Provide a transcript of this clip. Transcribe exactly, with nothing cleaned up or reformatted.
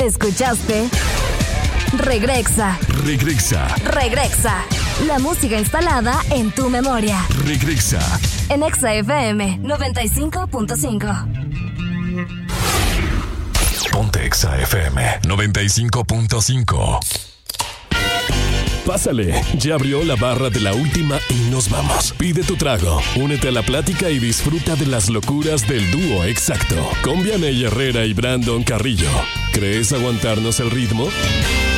¿Escuchaste? Regresa. Regresa. Regresa. La música instalada en tu memoria. Regresa. En Exa F M noventa y cinco punto cinco. Ponte Exa F M noventa y cinco punto cinco. Pásale, ya abrió la barra de la última y nos vamos. Pide tu trago, únete a la plática y disfruta de las locuras del dúo exacto. Con Vianey Herrera y Brandon Carrillo. ¿Crees aguantarnos el ritmo?